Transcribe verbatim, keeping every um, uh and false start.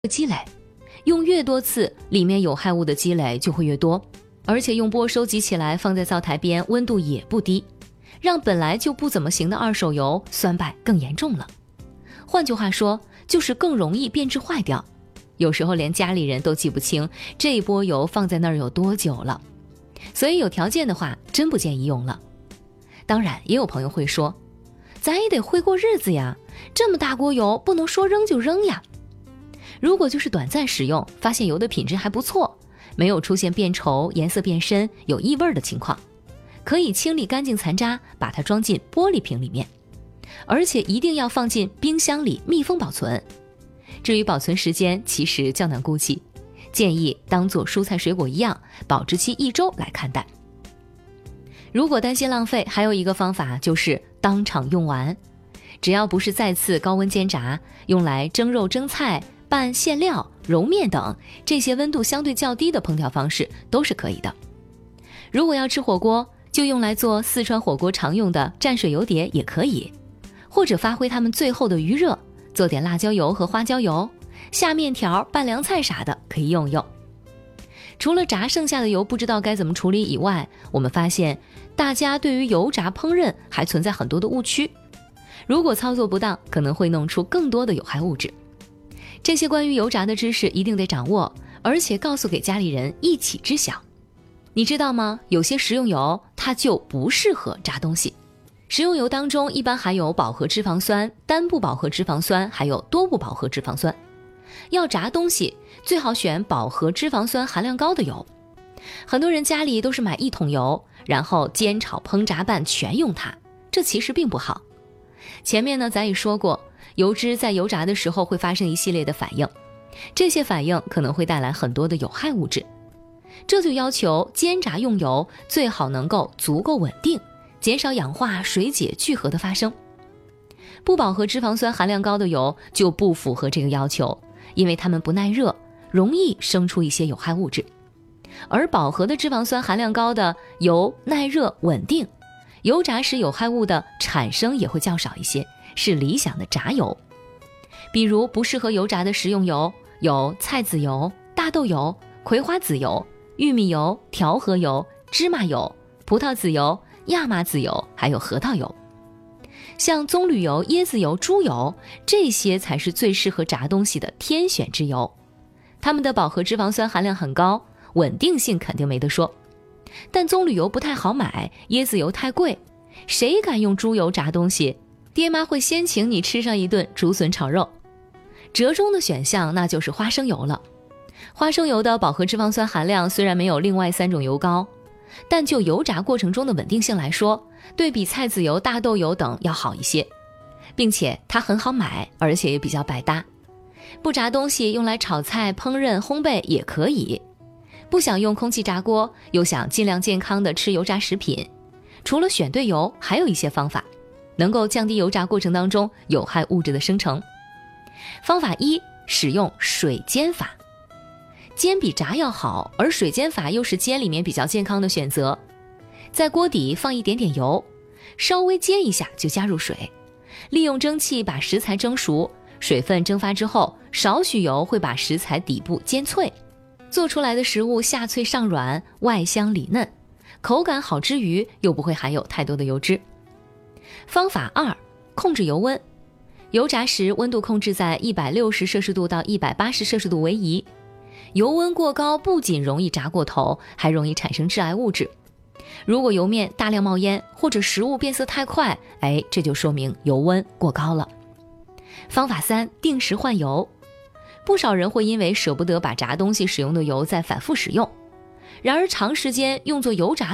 积累，用越多次，里面有害物的积累就会越多，而且用钵收集起来放在灶台边，温度也不低，让本来就不怎么行的二手油酸败更严重了。换句话说，就是更容易变质坏掉，有时候连家里人都记不清这一钵油放在那儿有多久了，所以有条件的话真不建议用了。当然也有朋友会说，咱也得会过日子呀，这么大锅油不能说扔就扔呀。如果就是短暂使用，发现油的品质还不错，没有出现变稠、颜色变深、有异味的情况，可以清理干净残渣，把它装进玻璃瓶里面，而且一定要放进冰箱里密封保存。至于保存时间，其实较难估计，建议当做蔬菜水果一样，保质期一周来看待。如果担心浪费，还有一个方法就是当场用完，只要不是再次高温煎炸，用来蒸肉蒸菜、拌馅料、揉面等这些温度相对较低的烹调方式都是可以的。如果要吃火锅，就用来做四川火锅常用的蘸水油碟也可以，或者发挥它们最后的余热，做点辣椒油和花椒油，下面条、拌凉菜啥的可以用用。除了炸剩下的油不知道该怎么处理以外，我们发现大家对于油炸烹饪还存在很多的误区，如果操作不当，可能会弄出更多的有害物质。这些关于油炸的知识一定得掌握，而且告诉给家里人一起知晓。你知道吗？有些食用油它就不适合炸东西。食用油当中一般含有饱和脂肪酸、单不饱和脂肪酸，还有多不饱和脂肪酸。要炸东西，最好选饱和脂肪酸含量高的油。很多人家里都是买一桶油，然后煎炒烹炸拌全用它，这其实并不好。前面呢，咱也说过，油脂在油炸的时候会发生一系列的反应，这些反应可能会带来很多的有害物质。这就要求煎炸用油最好能够足够稳定，减少氧化、水解、聚合的发生。不饱和脂肪酸含量高的油就不符合这个要求，因为它们不耐热，容易生出一些有害物质。而饱和的脂肪酸含量高的油耐热稳定，油炸时有害物的产生也会较少一些，是理想的炸油。比如不适合油炸的食用油有菜籽油、大豆油、葵花籽油、玉米油、调和油、芝麻油、葡萄籽油、亚麻籽油，还有核桃油。像棕榈油、椰子油、猪油，这些才是最适合炸东西的天选之油。它们的饱和脂肪酸含量很高，稳定性肯定没得说。但棕榈油不太好买，椰子油太贵，谁敢用猪油炸东西？爹妈会先请你吃上一顿竹笋炒肉。折中的选项那就是花生油了。花生油的饱和脂肪酸含量虽然没有另外三种油高，但就油炸过程中的稳定性来说，对比菜籽油、大豆油等要好一些，并且它很好买，而且也比较百搭。不炸东西用来炒菜、烹饪、烘焙也可以。不想用空气炸锅，又想尽量健康的吃油炸食品，除了选对油，还有一些方法能够降低油炸过程当中有害物质的生成。方法一，使用水煎法。煎比炸要好，而水煎法又是煎里面比较健康的选择。在锅底放一点点油，稍微煎一下就加入水，利用蒸汽把食材蒸熟，水分蒸发之后，少许油会把食材底部煎脆，做出来的食物下脆上软，外香里嫩，口感好之余又不会含有太多的油脂。方法二，控制油温。油炸时温度控制在一百六十摄氏度到一百八十摄氏度为宜。油温过高不仅容易炸过头，还容易产生致癌物质。如果油面大量冒烟，或者食物变色太快，哎，这就说明油温过高了。方法三，定时换油。不少人会因为舍不得把炸东西使用的油再反复使用，然而长时间用作油炸